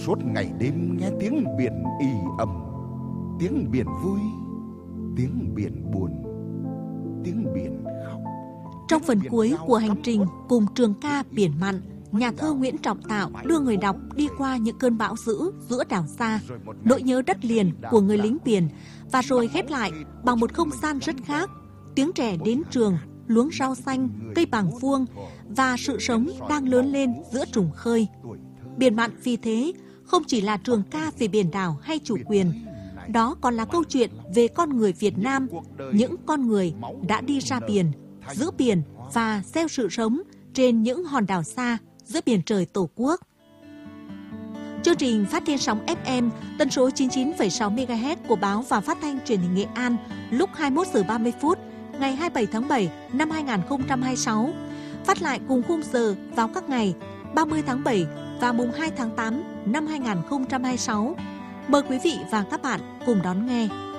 suốt ngày đêm nghe tiếng biển ì ầm, tiếng biển vui, tiếng biển buồn, tiếng biển khóc. Trong phần cuối của hành trình cùng trường ca Biển Mặn, nhà thơ Nguyễn Trọng Tạo đưa người đọc đi qua những cơn bão dữ giữa đảo xa, nỗi nhớ đất liền của người lính biển, và rồi khép lại bằng một không gian rất khác, tiếng trẻ đến trường, luống rau xanh, cây bàng vuông và sự sống đang lớn lên giữa trùng khơi. Biển Mặn vì thế không chỉ là trường ca về biển đảo hay chủ quyền, đó còn là câu chuyện về con người Việt Nam, những con người đã đi ra biển, giữ biển và gieo sự sống trên những hòn đảo xa giữa biển trời Tổ quốc. Chương trình phát trên sóng FM tần số 99,6 MHz của Báo và Phát thanh Truyền hình Nghệ An lúc 21 giờ 30 phút ngày 27 tháng 7 năm 2026, phát lại cùng khung giờ vào các ngày 30 tháng 7 và mùng 2 tháng 8 năm 2026. Mời quý vị và các bạn cùng đón nghe.